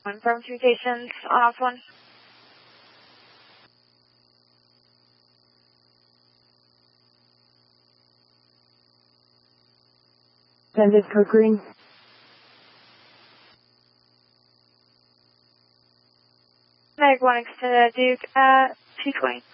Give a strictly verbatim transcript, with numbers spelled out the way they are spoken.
One from communications on off one. Send it code green. Meg one extended Duke at two twenty.